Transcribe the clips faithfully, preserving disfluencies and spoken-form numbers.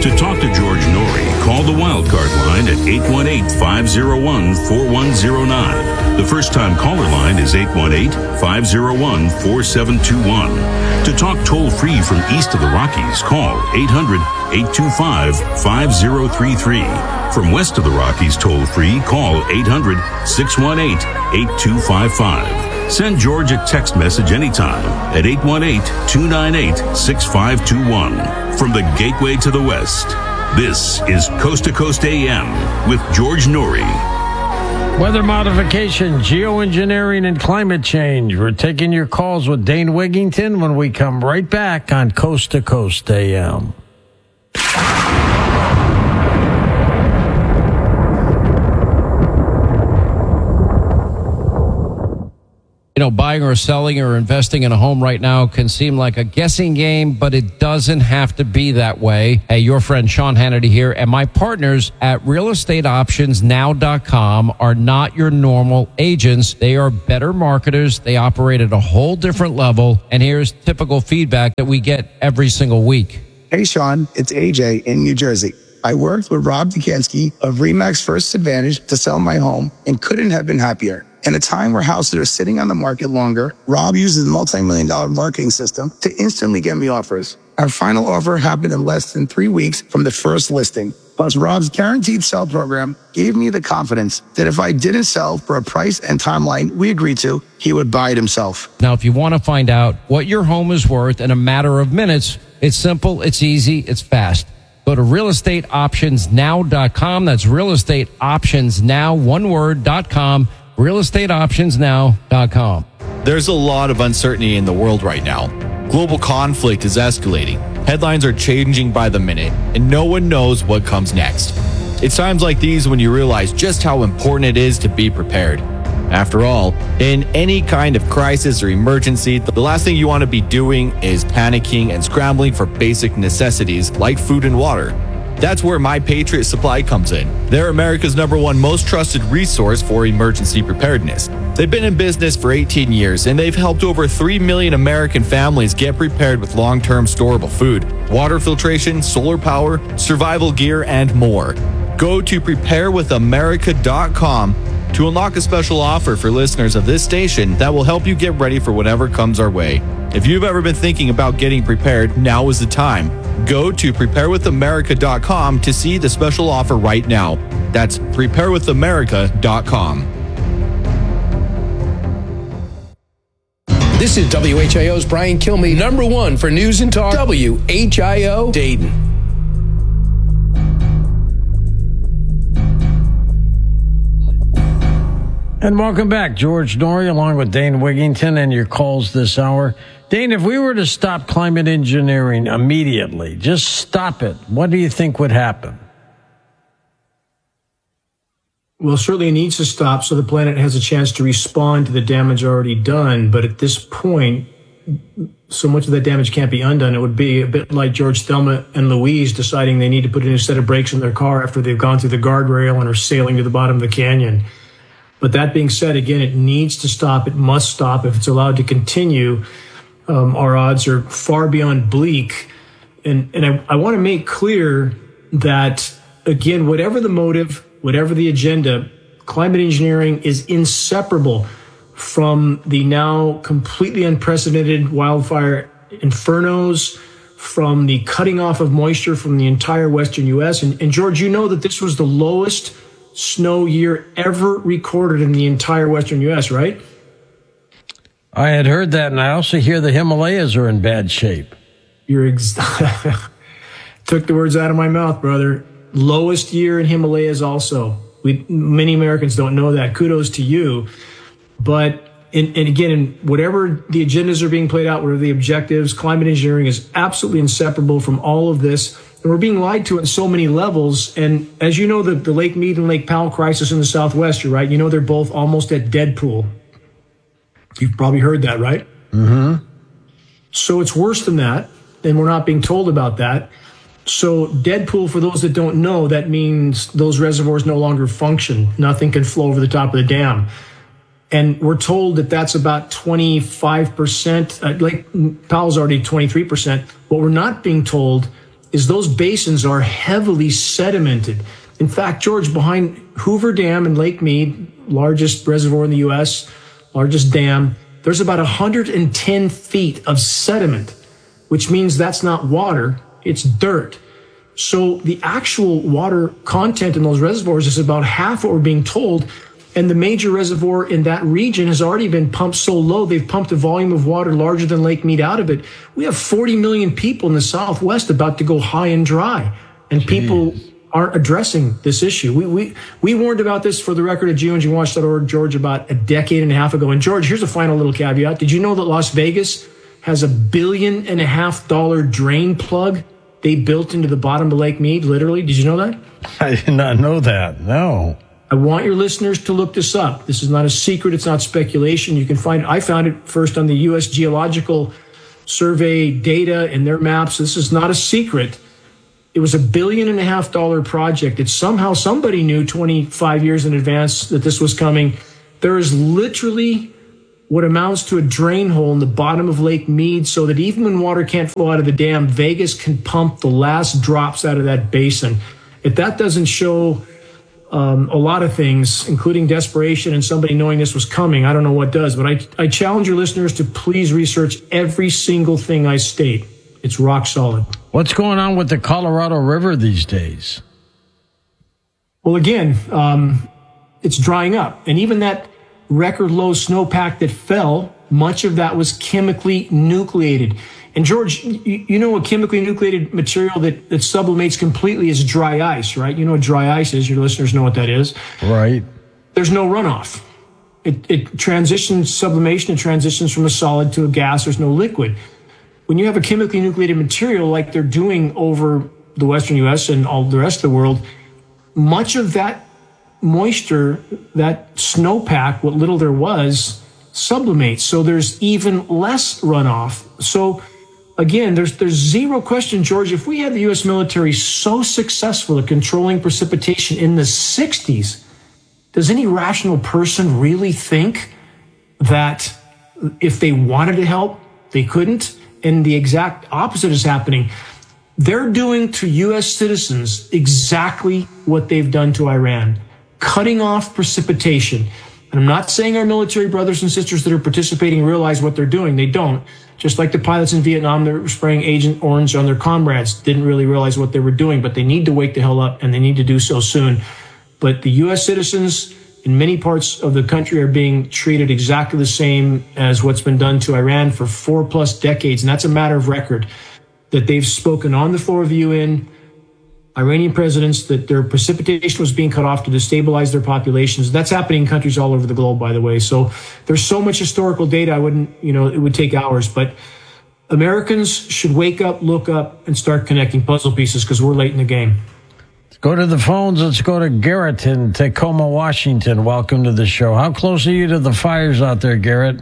To talk to George Norrie, call the Wildcard line at eight one eight, five oh one, four one oh nine. The first-time caller line is eight one eight, five oh one, four seven two one. To talk toll-free from east of the Rockies, call eight hundred, eight two five, five oh three three. From west of the Rockies toll-free, call eight hundred, six one eight, eight two five five. Send George a text message anytime at eight one eight, two nine eight, six five two one. From the gateway to the west, this is Coast to Coast A M with George Norrie. Weather modification, geoengineering, and climate change. We're taking your calls with Dane Wigington when we come right back on Coast to Coast A M. You know, buying or selling or investing in a home right now can seem like a guessing game, but it doesn't have to be that way. Hey, your friend Sean Hannity here, and my partners at real estate options now dot com are not your normal agents. They are better marketers. They operate at a whole different level, and here's typical feedback that we get every single week. Hey, Sean, it's A J in New Jersey. I worked with Rob Dukansky of RE/MAX First Advantage to sell my home and couldn't have been happier. In a time where houses are sitting on the market longer, Rob uses a multi-million dollar marketing system to instantly get me offers. Our final offer happened in less than three weeks from the first listing. Plus, Rob's guaranteed sell program gave me the confidence that if I didn't sell for a price and timeline we agreed to, he would buy it himself. Now, if you want to find out what your home is worth in a matter of minutes, it's simple, it's easy, it's fast. Go to real estate options now dot com. That's real estate options now, one word, dot com. real estate options now dot com. There's a lot of uncertainty in the world right now. Global conflict is escalating. Headlines are changing by the minute, and no one knows what comes next. It's times like these when you realize just how important it is to be prepared. After all, in any kind of crisis or emergency, the last thing you want to be doing is panicking and scrambling for basic necessities like food and water. That's where My Patriot Supply comes in. They're America's number one most trusted resource for emergency preparedness. They've been in business for eighteen years, and they've helped over three million American families get prepared with long-term storable food, water filtration, solar power, survival gear, and more. Go to prepare with america dot com to unlock a special offer for listeners of this station that will help you get ready for whatever comes our way. If you've ever been thinking about getting prepared, now is the time. Go to prepare with america dot com to see the special offer right now. That's prepare with america dot com. This is W H I O's Brian Kilmeade, number one for news and talk, W H I O Dayton. And welcome back, George Norrie, along with Dane Wigington, and your calls this hour. Dane, if we were to stop climate engineering immediately, just stop it, what do you think would happen? Well, certainly it needs to stop so the planet has a chance to respond to the damage already done. But at this point, so much of that damage can't be undone. It would be a bit like George, Thelma, and Louise deciding they need to put in a set of brakes in their car after they've gone through the guardrail and are sailing to the bottom of the canyon. But that being said, again, it needs to stop. It must stop. If it's allowed to continue, um, our odds are far beyond bleak. And, and I, I want to make clear that, again, whatever the motive, whatever the agenda, climate engineering is inseparable from the now completely unprecedented wildfire infernos, from the cutting off of moisture from the entire western U S. And, and George, you know that this was the lowest snow year ever recorded in the entire western U S, right? I had heard that, and I also hear the Himalayas are in bad shape. You're ex- took the words out of my mouth, brother. Lowest year in Himalayas also. We, many Americans don't know that. Kudos to you. But, in, and again, in whatever the agendas are being played out, whatever the objectives, climate engineering is absolutely inseparable from all of this. And we're being lied to at so many levels. And as you know, the, the Lake Mead and Lake Powell crisis in the Southwest, you're right. You know, they're both almost at Deadpool. You've probably heard that, right? Mm-hmm. So it's worse than that, and we're not being told about that. So Deadpool, for those that don't know, that means those reservoirs no longer function. Nothing can flow over the top of the dam. And we're told that that's about twenty-five percent. Uh, Lake Powell's already twenty-three percent. What we're not being told is those basins are heavily sedimented. In fact, George, behind Hoover Dam in Lake Mead, largest reservoir in the U S, largest dam, there's about one hundred ten feet of sediment, which means that's not water, it's dirt. So the actual water content in those reservoirs is about half what we're being told. And the major reservoir in that region has already been pumped so low, they've pumped a volume of water larger than Lake Mead out of it. We have forty million people in the Southwest about to go high and dry. And Jeez. people aren't addressing this issue. We, we, we warned about this, for the record, at geoengineering watch dot org, George, about a decade and a half ago. And George, here's a final little caveat. Did you know that Las Vegas has a billion and a half dollar drain plug they built into the bottom of Lake Mead, literally? Did you know that? I did not know that, no. I want your listeners to look this up. This is not a secret. It's not speculation. You can find it. I found it first on the U S Geological Survey data and their maps. This is not a secret. It was a billion and a half dollar project. It's somehow somebody knew twenty-five years in advance that this was coming. There is literally what amounts to a drain hole in the bottom of Lake Mead, so that even when water can't flow out of the dam, Vegas can pump the last drops out of that basin. If that doesn't show um, a lot of things, including desperation and somebody knowing this was coming, I don't know what does. But I, I challenge your listeners to please research every single thing I state. It's rock solid. What's going on with the Colorado River these days? Well, again, um, it's drying up. And even that record low snowpack that fell, much of that was chemically nucleated. And George, you, you know a chemically nucleated material that, that sublimates completely is dry ice, right? You know what dry ice is. Your listeners know what that is. Right. There's no runoff. It, it transitions, sublimation, it transitions from a solid to a gas. There's no liquid. When you have a chemically nucleated material like they're doing over the Western U S and all the rest of the world, much of that moisture, that snowpack, what little there was, sublimates. So there's even less runoff. So again, there's there's zero question, George, if we had the U S military so successful at controlling precipitation in the sixties, does any rational person really think that if they wanted to help, they couldn't? And the exact opposite is happening. They're doing to U S citizens exactly what they've done to Iran, cutting off precipitation. And I'm not saying our military brothers and sisters that are participating realize what they're doing. They don't. Just like the pilots in Vietnam that were spraying Agent Orange on their comrades didn't really realize what they were doing, but they need to wake the hell up, and they need to do so soon. But the U S citizens in many parts of the country are being treated exactly the same as what's been done to Iran for four plus decades. And that's a matter of record, that they've spoken on the floor of the U N, Iranian presidents, that their precipitation was being cut off to destabilize their populations. That's happening in countries all over the globe, by the way. So there's so much historical data, I wouldn't, you know, it would take hours. But Americans should wake up, look up, and start connecting puzzle pieces, because we're late in the game. Go to the phones. Let's go to Garrett in Tacoma, Washington. Welcome to the show. How close are you to the fires out there, Garrett?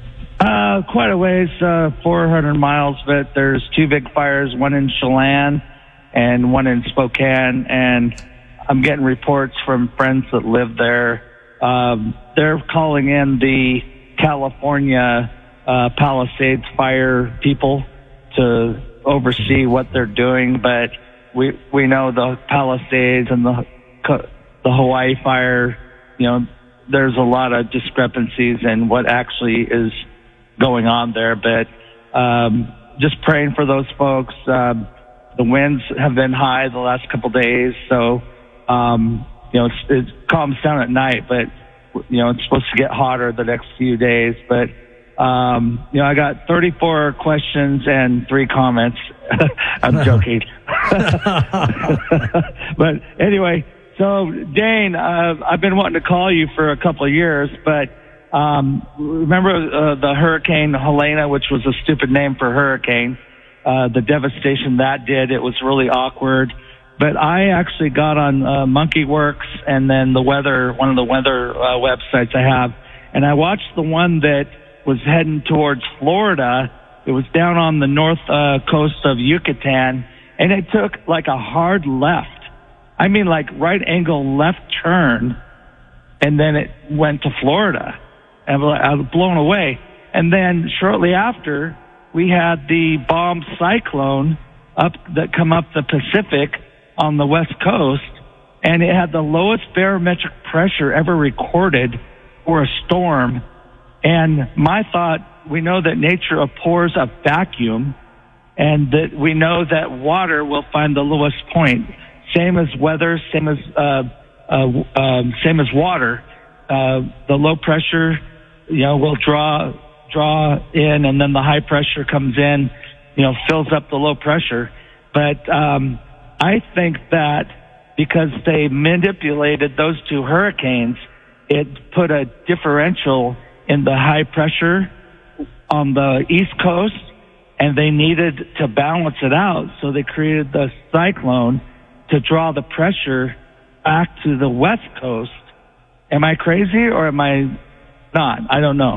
Uh, quite a ways, uh, four hundred miles, but there's two big fires, one in Chelan and one in Spokane, and I'm getting reports from friends that live there. Um, they're calling in the California uh, Palisades fire people to oversee what they're doing, but we we know the Palisades and the the Hawaii fire, you know, there's a lot of discrepancies in what actually is going on there, but um, just praying for those folks. Um, the winds have been high the last couple of days, so um, you know it's, it calms down at night, but you know it's supposed to get hotter the next few days. But um, you know, I got thirty-four questions and three comments. I'm joking. But anyway, so Dane, uh, I've been wanting to call you for a couple of years, but um, remember uh, the Hurricane Helena, which was a stupid name for hurricane, uh, the devastation that did. It was really awkward. But I actually got on uh, MonkeyWorks and then the weather, one of the weather uh, websites I have, and I watched the one that was heading towards Florida. It was down on the north uh, coast of Yucatan, and it took like a hard left. I mean, like right angle left turn, and then it went to Florida. And I was blown away. And then shortly after, we had the bomb cyclone up that come up the Pacific on the West Coast, and it had the lowest barometric pressure ever recorded for a storm. And my thought, we know that nature abhors a vacuum, and that we know that water will find the lowest point. Same as weather, same as uh, uh, um, same as water. Uh, the low pressure, you know, will draw draw in, and then the high pressure comes in, you know, fills up the low pressure. But um, I think that because they manipulated those two hurricanes, it put a differential in the high pressure on the East Coast, and they needed to balance it out, so they created the cyclone to draw the pressure back to the West Coast. Am I crazy or am I not? I don't know.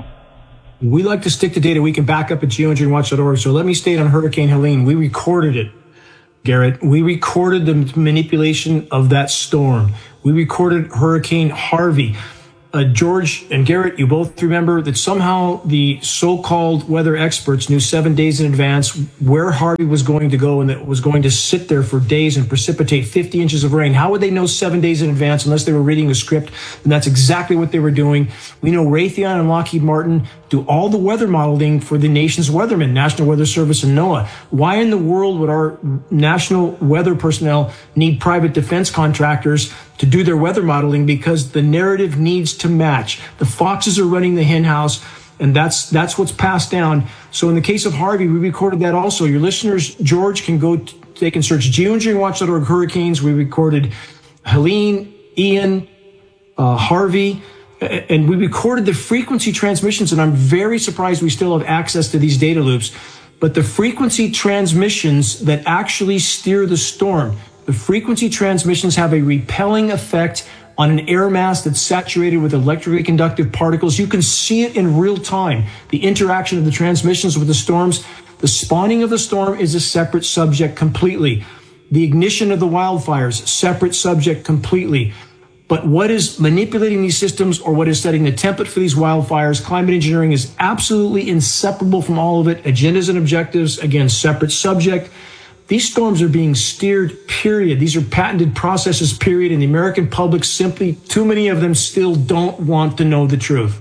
We like to stick to data we can back up at geoengineering watch dot org. So let me state on Hurricane Helene, we recorded it, Garrett. We recorded the manipulation of that storm. We recorded Hurricane Harvey. Uh, George and Garrett, you both remember that somehow the so-called weather experts knew seven days in advance where Harvey was going to go and that it was going to sit there for days and precipitate fifty inches of rain. How would they know seven days in advance unless they were reading a script? And that's exactly what they were doing. We know Raytheon and Lockheed Martin do all the weather modeling for the nation's weathermen, National Weather Service and NOAA. Why in the world would our national weather personnel need private defense contractors to do their weather modeling? Because the narrative needs to match. The foxes are running the hen house, and that's that's what's passed down. So in the case of Harvey, we recorded that also. Your listeners, George, can go, t- they can search geoengineering watch dot org hurricanes. We recorded Helene, Ian, uh, Harvey, and we recorded the frequency transmissions, and I'm very surprised we still have access to these data loops. But the frequency transmissions that actually steer the storm, the frequency transmissions have a repelling effect on an air mass that's saturated with electrically conductive particles. You can see it in real time, the interaction of the transmissions with the storms. The spawning of the storm is a separate subject completely. The ignition of the wildfires, separate subject completely. But what is manipulating these systems, or what is setting the template for these wildfires, climate engineering is absolutely inseparable from all of it. Agendas and objectives, again, separate subject. These storms are being steered, period. These are patented processes, period. And the American public simply, too many of them still don't want to know the truth.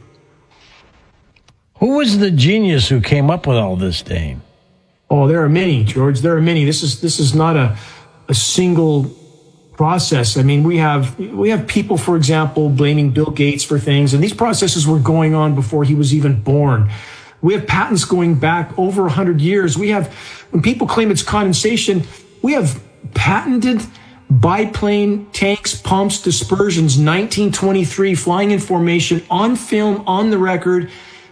Who was the genius who came up with all this, Dane? Oh, there are many, George. There are many. This is this is not a a single process. I mean, we have we have people, for example, blaming Bill Gates for things, and these processes were going on before he was even born. We have patents going back over one hundred years. We have, when people claim it's condensation, we have patented biplane tanks, pumps, dispersions, nineteen twenty-three, flying in formation, on film, on the record,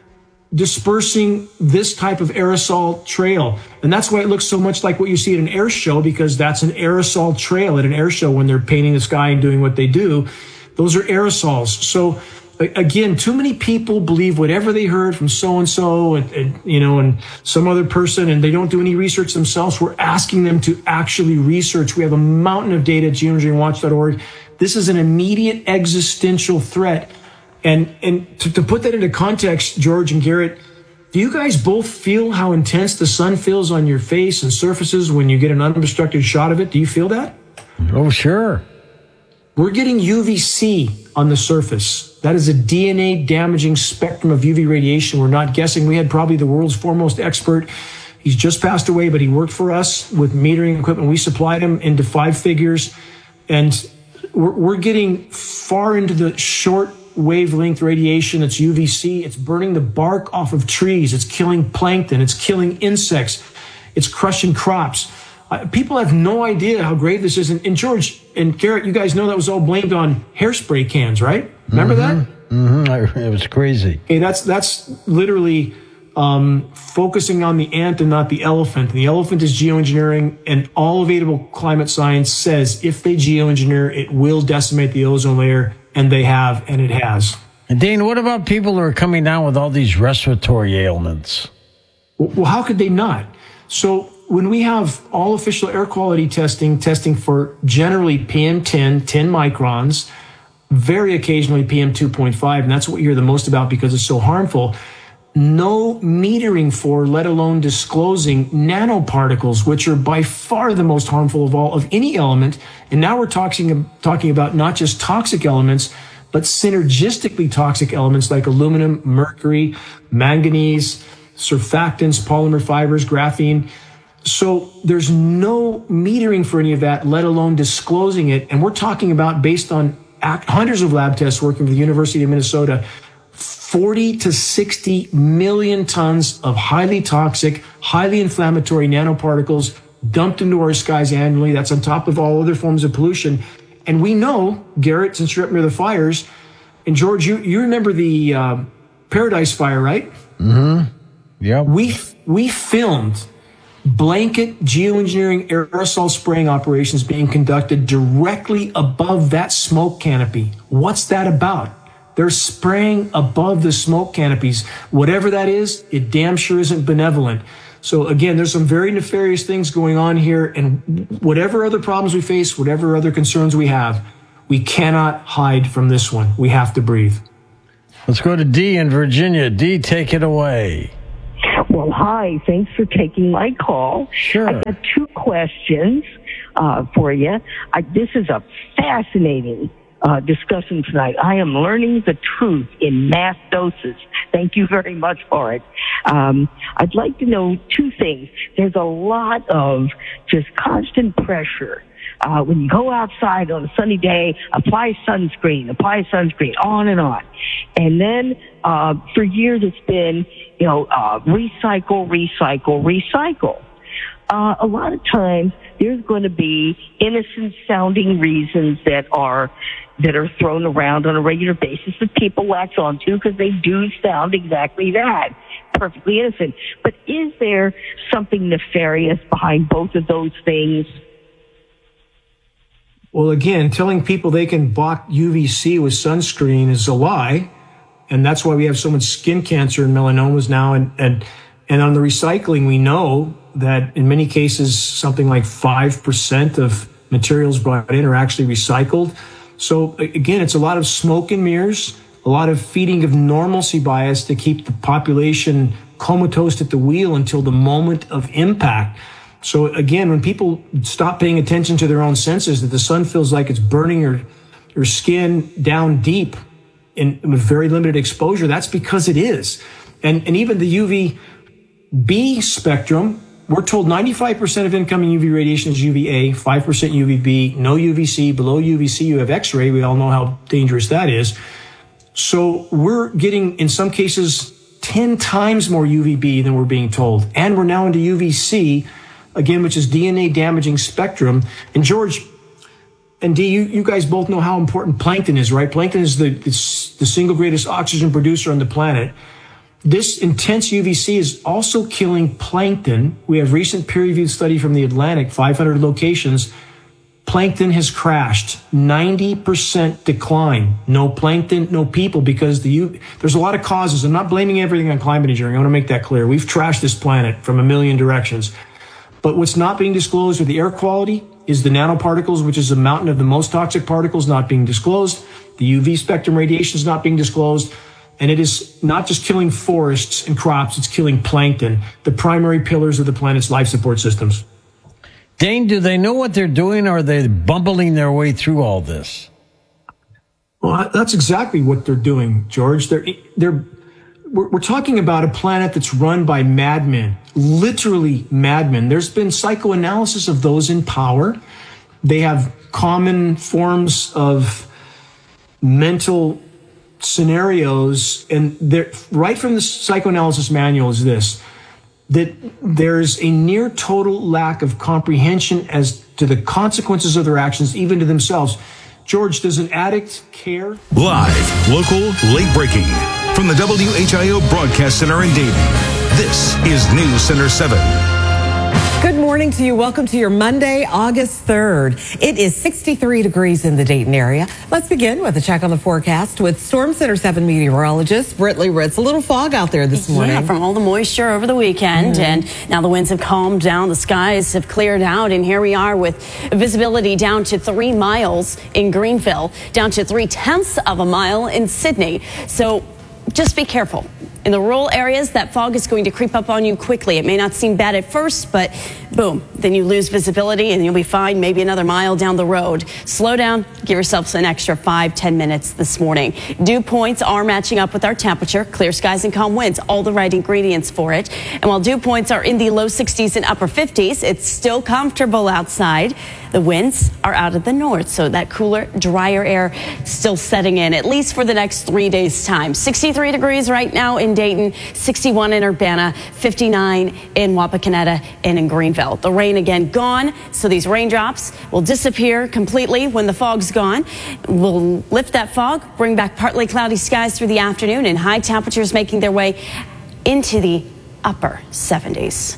dispersing this type of aerosol trail. And that's why it looks so much like what you see at an air show, because that's an aerosol trail at an air show when they're painting the sky and doing what they do. Those are aerosols. So again, too many people believe whatever they heard from so-and-so and, and, you know, and some other person, and they don't do any research themselves. We're asking them to actually research. We have a mountain of data at geoengineering watch dot org. This is an immediate existential threat. And and to, to put that into context, George and Garrett, do you guys both feel how intense the sun feels on your face and surfaces when you get an unobstructed shot of it? Do you feel that? Oh, sure. We're getting U V C on the surface. That is a D N A damaging spectrum of U V radiation. We're not guessing. We had probably the world's foremost expert. He's just passed away, but he worked for us with metering equipment. We supplied him into five figures. And we're, we're getting far into the short wavelength radiation. It's U V C. It's burning the bark off of trees. It's killing plankton. It's killing insects. It's crushing crops. Uh, people have no idea how grave this is. And, and George and Garrett, you guys know that was all blamed on hairspray cans, right? Remember mm-hmm. that? Mm-hmm. It was crazy. Okay, that's that's literally um, focusing on the ant and not the elephant. And the elephant is geoengineering, and all available climate science says if they geoengineer, it will decimate the ozone layer. And they have, and it has. And Dane, what about people who are coming down with all these respiratory ailments? Well, how could they not? So when we have all official air quality testing, testing for generally P M ten, ten microns, very occasionally P M two point five, and that's what you hear the most about because it's so harmful. no metering for, let alone disclosing nanoparticles, which are by far the most harmful of all of any element. And now we're talking, talking about not just toxic elements, but synergistically toxic elements like aluminum, mercury, manganese, surfactants, polymer fibers, graphene. So there's no metering for any of that, let alone disclosing it. And we're talking about, based on hundreds of lab tests working with the University of Minnesota, forty to sixty million tons of highly toxic, highly inflammatory nanoparticles dumped into our skies annually. That's on top of all other forms of pollution. And we know, Garrett, since you're up near the fires, and George, you, you remember the uh, Paradise Fire, right? Mm-hmm. Yeah. We, we filmed blanket geoengineering aerosol spraying operations being conducted directly above that smoke canopy. What's that about? They're spraying above the smoke canopies. Whatever that is, it damn sure isn't benevolent. So again, there's some very nefarious things going on here, and whatever other problems we face, whatever other concerns we have, we cannot hide from this one. We have to breathe. Let's go to Dee in Virginia. Dee, take it away. Well, hi. Thanks for taking my call. Sure. I've got two questions uh, for you. I, this is a fascinating uh, discussion tonight. I am learning the truth in mass doses. Thank you very much for it. Um, I'd like to know two things. There's a lot of just constant pressure. Uh, when you go outside on a sunny day, apply sunscreen, apply sunscreen, on and on. And then, uh, for years it's been, you know, uh, recycle, recycle, recycle. Uh, a lot of times there's going to be innocent sounding reasons that are, that are thrown around on a regular basis that people latch onto because they do sound exactly that. Perfectly innocent. But is there something nefarious behind both of those things? Well, again, telling people they can block U V C with sunscreen is a lie. And that's why we have so much skin cancer and melanomas now. And, and, and on the recycling, we know that in many cases, something like five percent of materials brought in are actually recycled. So again, it's a lot of smoke and mirrors, a lot of feeding of normalcy bias to keep the population comatose at the wheel until the moment of impact. So again, when people stop paying attention to their own senses, that the sun feels like it's burning your, your skin down deep in, with very limited exposure, that's because it is. And, and even the U V B spectrum, we're told ninety-five percent of incoming U V radiation is U V A, five percent U V B, no U V C. Below U V C, you have X-ray. We all know how dangerous that is. So we're getting, in some cases, ten times more U V B than we're being told. And we're now into U V C, again, which is D N A damaging spectrum. And George and Dee, you, you guys both know how important plankton is, right? Plankton is the, it's the single greatest oxygen producer on the planet. This intense U V C is also killing plankton. We have recent peer-reviewed study from the Atlantic, five hundred locations. Plankton has crashed, ninety percent decline. No plankton, no people, because the U, there's a lot of causes. I'm not blaming everything on climate engineering. I want to make that clear. We've trashed this planet from a million directions. But what's not being disclosed with the air quality is the nanoparticles, which is a mountain of the most toxic particles not being disclosed. The U V spectrum radiation is not being disclosed. And it is not just killing forests and crops, it's killing plankton, the primary pillars of the planet's life support systems. Dane, do they know what they're doing, or are they bumbling their way through all this? Well, that's exactly what they're doing, George. They're, they're, we're, we're talking about a planet that's run by madmen, literally madmen. There's been psychoanalysis of those in power. They have common forms of mental scenarios, and they're, right from the psychoanalysis manual is this, that there's a near total lack of comprehension as to the consequences of their actions, even to themselves. George, does an addict care? Live, local, late breaking. From the W H I O Broadcast Center in Dayton, this is News Center seven. Good morning to you. Welcome to your Monday, August third. It is sixty-three degrees in the Dayton area. Let's begin with a check on the forecast with Storm Center seven meteorologist Britley Ritz. A little fog out there this morning. Yeah, from all the moisture over the weekend. Mm-hmm. And now the winds have calmed down. The skies have cleared out. And here we are with visibility down to three miles in Greenville, down to three tenths of a mile in Sydney. So just be careful. In the rural areas, that fog is going to creep up on you quickly. It may not seem bad at first, but boom, then you lose visibility and you'll be fine maybe another mile down the road. Slow down, give yourselves an extra five, ten minutes this morning. Dew points are matching up with our temperature. Clear skies and calm winds, all the right ingredients for it. And while dew points are in the low sixties and upper fifties, it's still comfortable outside. The winds are out of the north, so that cooler, drier air still setting in, at least for the next three days' time. sixty-three degrees right now in Dayton, sixty-one in Urbana, fifty-nine in Wapakoneta and in Greenville. The rain again gone, so these raindrops will disappear completely when the fog's gone. We'll lift that fog, bring back partly cloudy skies through the afternoon, and high temperatures making their way into the upper seventies.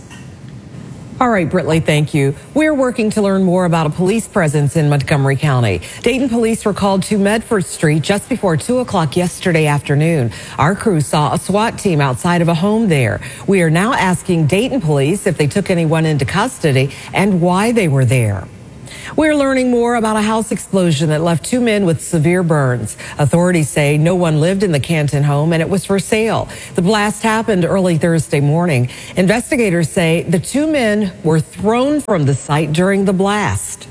All right, Britley, thank you. We're working to learn more about a police presence in Montgomery County. Dayton police were called to Medford Street just before two o'clock yesterday afternoon. Our crew saw a SWAT team outside of a home there. We are now asking Dayton police if they took anyone into custody and why they were there. We're learning more about a house explosion that left two men with severe burns. Authorities say no one lived in the Canton home and it was for sale. The blast happened early Thursday morning. Investigators say the two men were thrown from the site during the blast.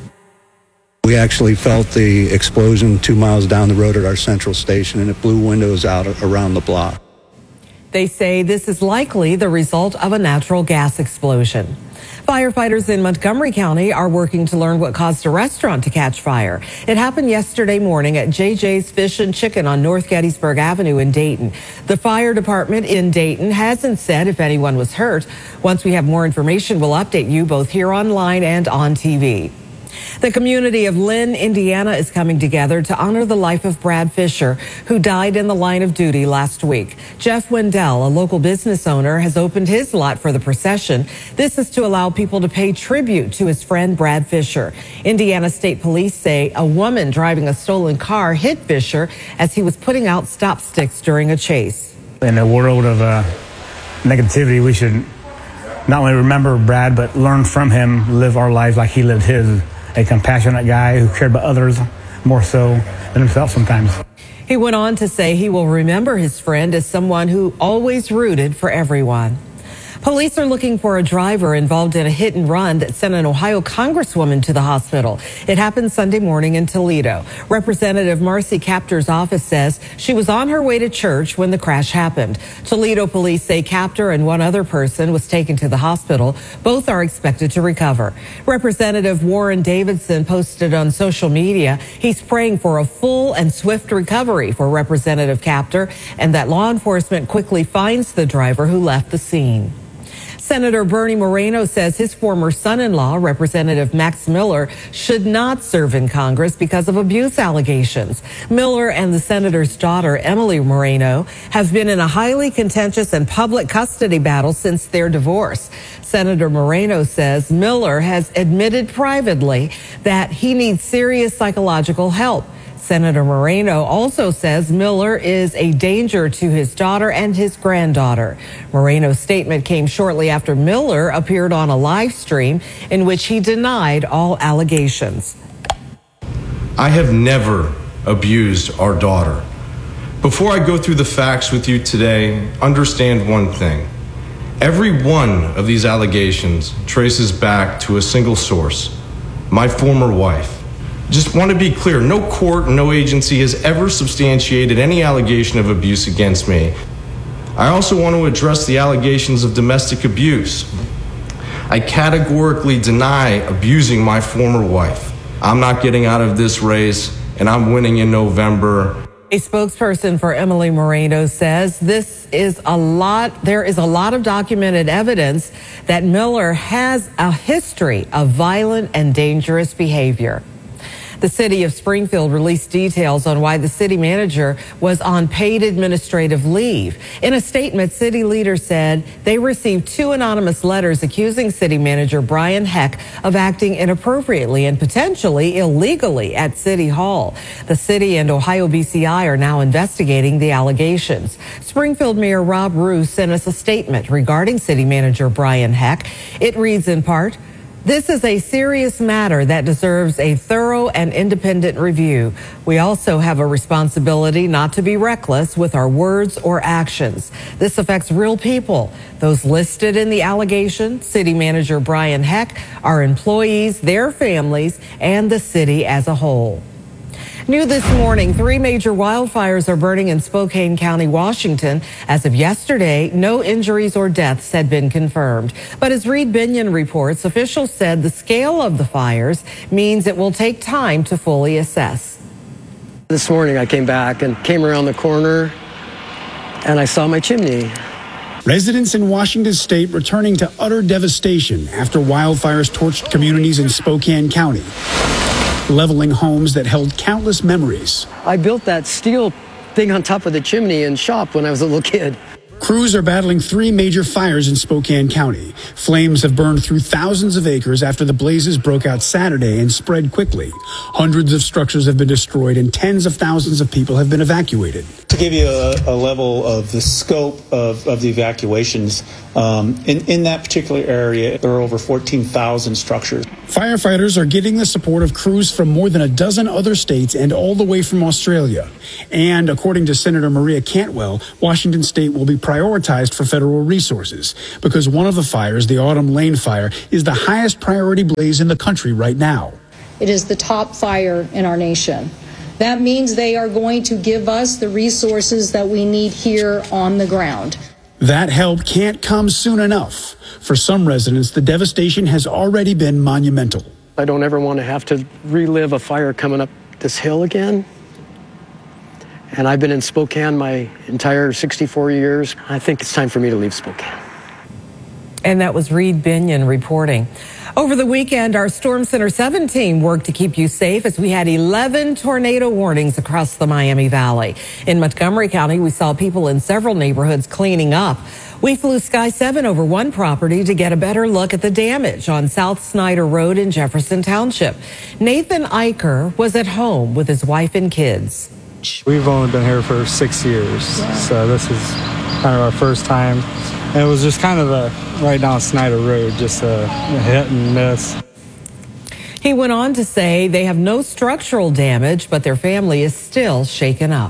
We actually felt the explosion two miles down the road at our central station, and it blew windows out around the block. They say this is likely the result of a natural gas explosion. Firefighters in Montgomery County are working to learn what caused a restaurant to catch fire. It happened yesterday morning at J J's Fish and Chicken on North Gettysburg Avenue in Dayton. The fire department in Dayton hasn't said if anyone was hurt. Once we have more information, we'll update you both here online and on T V. The community of Lynn, Indiana is coming together to honor the life of Brad Fisher, who died in the line of duty last week. Jeff Wendell, a local business owner, has opened his lot for the procession. This is to allow people to pay tribute to his friend Brad Fisher. Indiana State Police say a woman driving a stolen car hit Fisher as he was putting out stop sticks during a chase. In a world of uh, negativity, we should not only remember Brad, but learn from him, live our lives like he lived his. A compassionate guy who cared about others more so than himself sometimes. He went on to say he will remember his friend as someone who always rooted for everyone. Police are looking for a driver involved in a hit and run that sent an Ohio congresswoman to the hospital. It happened Sunday morning in Toledo. Representative Marcy Kaptur's office says she was on her way to church when the crash happened. Toledo police say Kaptur and one other person was taken to the hospital. Both are expected to recover. Representative Warren Davidson posted on social media he's praying for a full and swift recovery for Representative Kaptur and that law enforcement quickly finds the driver who left the scene. Senator Bernie Moreno says his former son-in-law, Representative Max Miller, should not serve in Congress because of abuse allegations. Miller and the senator's daughter, Emily Moreno, have been in a highly contentious and public custody battle since their divorce. Senator Moreno says Miller has admitted privately that he needs serious psychological help. Senator Moreno also says Miller is a danger to his daughter and his granddaughter. Moreno's statement came shortly after Miller appeared on a live stream in which he denied all allegations. I have never abused our daughter. Before I go through the facts with you today, understand one thing. Every one of these allegations traces back to a single source, my former wife. Just want to be clear, no court, no agency has ever substantiated any allegation of abuse against me. I also want to address the allegations of domestic abuse. I categorically deny abusing my former wife. I'm not getting out of this race, and I'm winning in November. A spokesperson for Emily Moreno says this is a lot, there is a lot of documented evidence that Miller has a history of violent and dangerous behavior. The city of Springfield released details on why the city manager was on paid administrative leave. In a statement, city leaders said they received two anonymous letters accusing city manager Brian Heck of acting inappropriately and potentially illegally at City Hall. The city and Ohio B C I are now investigating the allegations. Springfield Mayor Rob Roos sent us a statement regarding city manager Brian Heck. It reads in part, This is a serious matter that deserves a thorough and independent review. We also have a responsibility not to be reckless with our words or actions. This affects real people, those listed in the allegation, City Manager Brian Heck, our employees, their families, and the city as a whole. New this morning, three major wildfires are burning in Spokane County, Washington. As of yesterday, no injuries or deaths had been confirmed. But as Reed Binion reports, officials said the scale of the fires means it will take time to fully assess. This morning I came back and came around the corner and I saw my chimney. Residents in Washington state returning to utter devastation after wildfires torched communities in Spokane County, leveling homes that held countless memories. I built that steel thing on top of the chimney and shop when I was a little kid. Crews are battling three major fires in Spokane County. Flames have burned through thousands of acres after the blazes broke out Saturday and spread quickly. Hundreds of structures have been destroyed and tens of thousands of people have been evacuated. To give you a, a level of the scope of, of the evacuations, um, in, in that particular area, there are over fourteen thousand structures. Firefighters are getting the support of crews from more than a dozen other states and all the way from Australia. And according to Senator Maria Cantwell, Washington state will be prioritized for federal resources because one of the fires, the Autumn Lane fire, is the highest priority blaze in the country right now. It is the top fire in our nation. That means they are going to give us the resources that we need here on the ground. That help can't come soon enough. For some residents, the devastation has already been monumental. I don't ever want to have to relive a fire coming up this hill again. And I've been in Spokane my entire sixty-four years. I think it's time for me to leave Spokane. And that was Reed Binion reporting. Over the weekend, our Storm Center seven team worked to keep you safe as we had eleven tornado warnings across the Miami Valley. In Montgomery County, we saw people in several neighborhoods cleaning up. We flew Sky seven over one property to get a better look at the damage on South Snyder Road in Jefferson Township. Nathan Eicher was at home with his wife and kids. We've only been here for six years, yeah. So this is kind of our first time. And it was just kind of a right down Snyder Road, just a, a hit and miss. He went on to say they have no structural damage, but their family is still shaken up.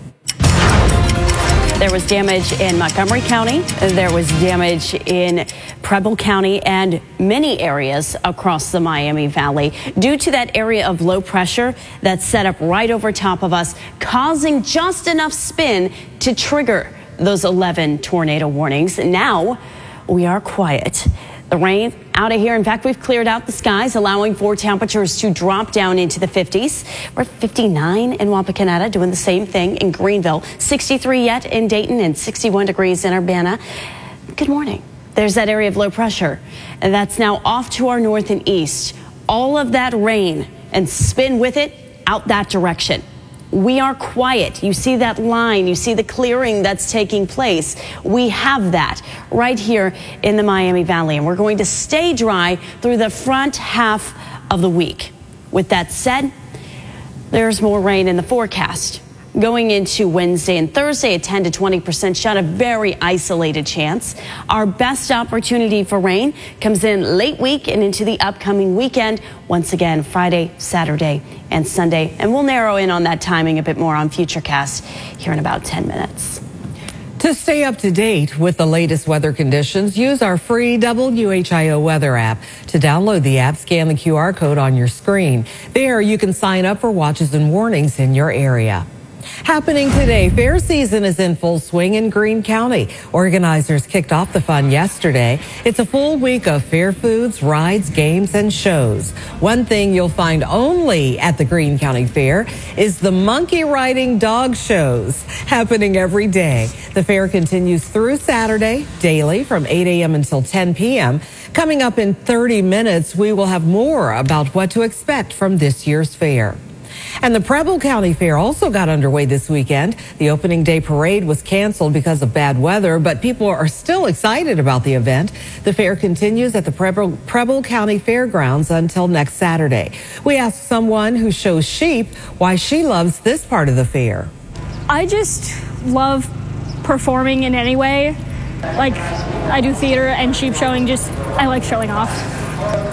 There was damage in Montgomery County. There was damage in Preble County and many areas across the Miami Valley due to that area of low pressure that's set up right over top of us, causing just enough spin to trigger those eleven tornado warnings. Now we are quiet. The rain out of here. In fact, we've cleared out the skies, allowing for temperatures to drop down into the fifties. We're at fifty-nine in Wapakoneta, doing the same thing in Greenville. sixty-three yet in Dayton and sixty-one degrees in Urbana. Good morning. There's that area of low pressure, and that's now off to our north and east. All of that rain and spin with it out that direction. We are quiet. You see that line. You see the clearing that's taking place. We have that right here in the Miami Valley, and we're going to stay dry through the front half of the week. With that said, there's more rain in the forecast. Going into Wednesday and Thursday, a ten to twenty percent shot, a very isolated chance. Our best opportunity for rain comes in late week and into the upcoming weekend. Once again, Friday, Saturday, and Sunday. And we'll narrow in on that timing a bit more on Futurecast here in about ten minutes. To stay up to date with the latest weather conditions, use our free W H I O weather app. To download the app, scan the Q R code on your screen. There, you can sign up for watches and warnings in your area. Happening today, fair season is in full swing in Greene County. Organizers kicked off the fun yesterday. It's a full week of fair foods, rides, games, and shows. One thing you'll find only at the Greene County Fair is the monkey riding dog shows happening every day. The fair continues through Saturday, daily from eight a.m. until ten p.m. Coming up in thirty minutes, we will have more about what to expect from this year's fair. And the Preble County Fair also got underway this weekend. The opening day parade was canceled because of bad weather, but people are still excited about the event. The fair continues at the Preble, Preble County Fairgrounds until next Saturday. We asked someone who shows sheep why she loves this part of the fair. I just love performing in any way. Like, I do theater and sheep showing, just, I like showing off.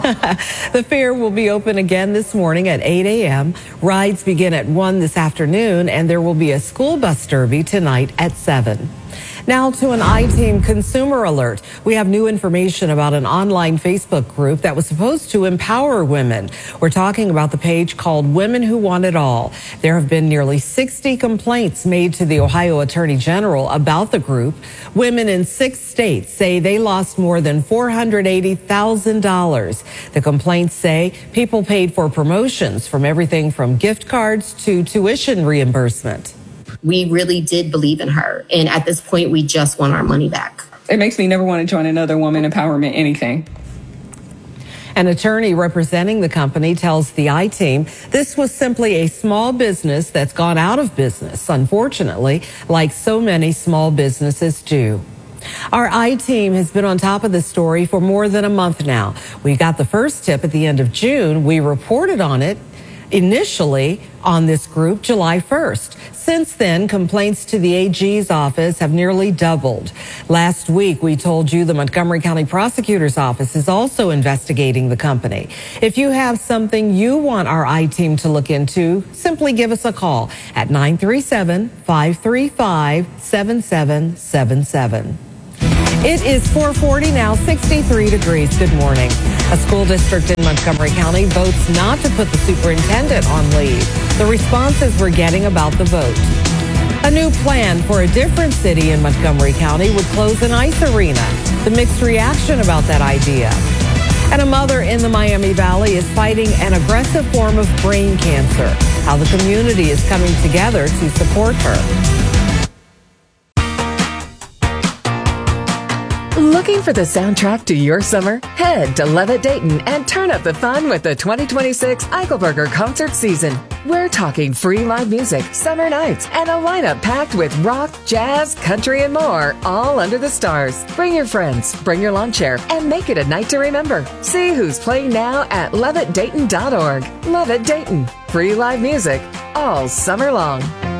The fair will be open again this morning at eight a.m. Rides begin at one this afternoon, and there will be a school bus derby tonight at seven. Now to an I-Team consumer alert. We have new information about an online Facebook group that was supposed to empower women. We're talking about the page called Women Who Want It All. There have been nearly sixty complaints made to the Ohio Attorney General about the group. Women in six states say they lost more than four hundred eighty thousand dollars. The complaints say people paid for promotions, from everything from gift cards to tuition reimbursement. We really did believe in her. And at this point, we just want our money back. It makes me never want to join another woman empowerment anything. An attorney representing the company tells the I-Team this was simply a small business that's gone out of business, unfortunately, like so many small businesses do. Our I-Team has been on top of this story for more than a month now. We got the first tip at the end of June. We reported on it initially on this group July first. Since then, complaints to the A G's office have nearly doubled. Last week, we told you the Montgomery County Prosecutor's Office is also investigating the company. If you have something you want our I-Team to look into, simply give us a call at nine three seven, five three five, seven seven seven seven. It is four forty now, sixty-three degrees. Good morning. A school district in Montgomery County votes not to put the superintendent on leave. The responses we're getting about the vote. A new plan for a different city in Montgomery County would close an ice arena. The mixed reaction about that idea. And a mother in the Miami Valley is fighting an aggressive form of brain cancer. How the community is coming together to support her. Looking for the soundtrack to your summer? Head to Levitt Dayton and turn up the fun with the twenty twenty-six Eichelberger concert season. We're talking free live music, summer nights, and a lineup packed with rock, jazz, country, and more, all under the stars. Bring your friends, bring your lawn chair, and make it a night to remember. See who's playing now at levitt dayton dot org. Levitt Dayton. Free live music all summer long.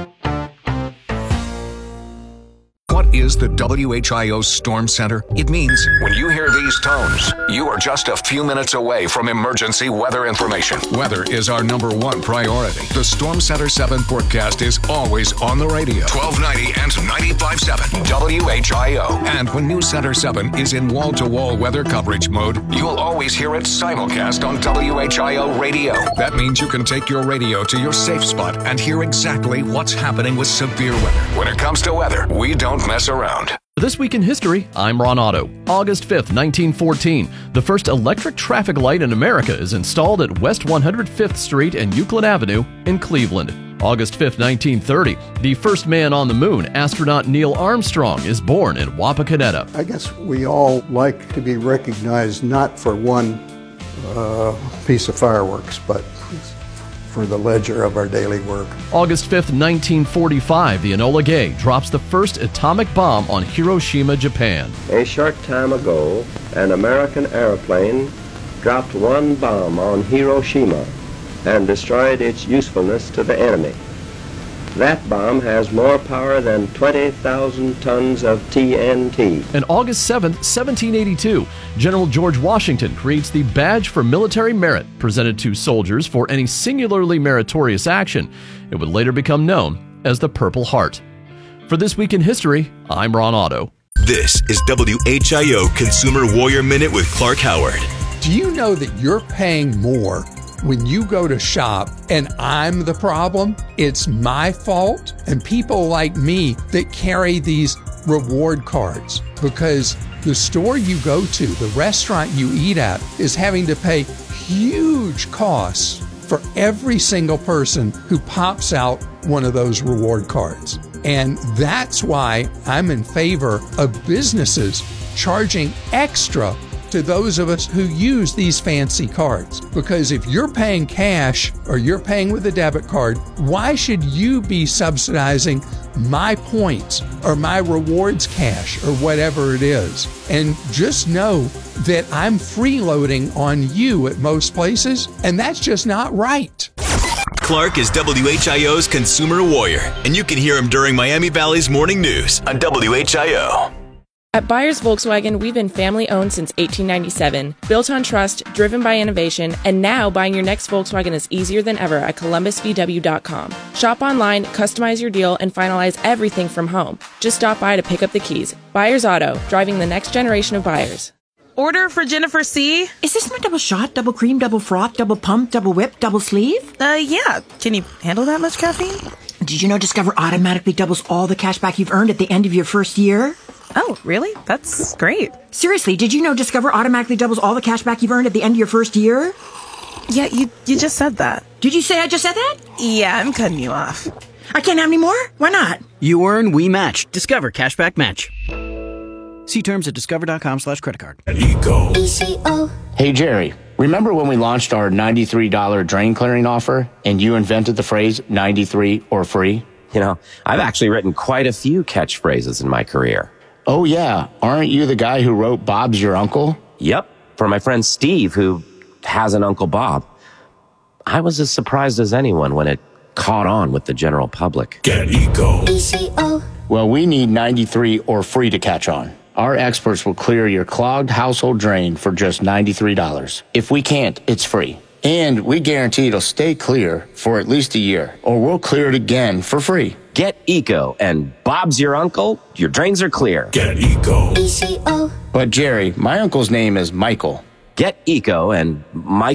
What is the W H I O Storm Center? It means when you hear these tones, you are just a few minutes away from emergency weather information. Weather is our number one priority. The Storm Center seven forecast is always on the radio. twelve ninety and ninety-five point seven W H I O. And when News Center seven is in wall-to-wall weather coverage mode, you'll always hear it simulcast on W H I O radio. That means you can take your radio to your safe spot and hear exactly what's happening with severe weather. When it comes to weather, we don't mess around. This week in history, I'm Ron Otto. August fifth, nineteen fourteen, the first electric traffic light in America is installed at West one hundred fifth Street and Euclid Avenue in Cleveland. August fifth, nineteen thirty, the first man on the moon, astronaut Neil Armstrong, is born in Wapakoneta. I guess we all like to be recognized not for one uh, piece of fireworks, but for the ledger of our daily work. August fifth, nineteen forty-five, the Enola Gay drops the first atomic bomb on Hiroshima, Japan. A short time ago, an American airplane dropped one bomb on Hiroshima and destroyed its usefulness to the enemy. That bomb has more power than twenty thousand tons of T N T. And August seventh, seventeen eighty-two, General George Washington creates the Badge for Military Merit, presented to soldiers for any singularly meritorious action. It would later become known as the Purple Heart. For This Week in History, I'm Ron Otto. This is W H I O Consumer Warrior Minute with Clark Howard. Do you know that you're paying more when you go to shop and I'm the problem? It's my fault and people like me that carry these reward cards, because the store you go to, the restaurant you eat at, is having to pay huge costs for every single person who pops out one of those reward cards. And that's why I'm in favor of businesses charging extra to those of us who use these fancy cards. Because if you're paying cash or you're paying with a debit card, why should you be subsidizing my points or my rewards cash or whatever it is? And just know that I'm freeloading on you at most places, and that's just not right. Clark is W H I O's Consumer Warrior, and you can hear him during Miami Valley's Morning News on W H I O. At Byers Volkswagen, we've been family-owned since eighteen ninety-seven, built on trust, driven by innovation, and now buying your next Volkswagen is easier than ever at columbus v w dot com. Shop online, customize your deal, and finalize everything from home. Just stop by to pick up the keys. Byers Auto, driving the next generation of buyers. Order for Jennifer C. Is this my double shot, double cream, double froth, double pump, double whip, double sleeve? Uh, yeah. Can you handle that much caffeine? Did you know Discover automatically doubles all the cash back you've earned at the end of your first year? Oh, really? That's great. Seriously, did you know Discover automatically doubles all the cash back you've earned at the end of your first year? Yeah, you you just said that. Did you say I just said that? Yeah, I'm cutting you off. I can't have any more? Why not? You earn, we match. Discover Cashback Match. See terms at discover.com slash credit card. Eco. Hey, Jerry, remember when we launched our ninety-three dollars drain clearing offer and you invented the phrase ninety-three or free? You know, I've actually written quite a few catchphrases in my career. Oh, yeah. Aren't you the guy who wrote Bob's Your Uncle? Yep. For my friend Steve, who has an Uncle Bob. I was as surprised as anyone when it caught on with the general public. Get Eco. E C O. Well, we need ninety-three or free to catch on. Our experts will clear your clogged household drain for just ninety-three dollars. If we can't, it's free. And we guarantee it'll stay clear for at least a year, or we'll clear it again for free. Get Eco, and Bob's your uncle, your drains are clear. Get Eco. E C O. But Jerry, my uncle's name is Michael. Get Eco, and Mike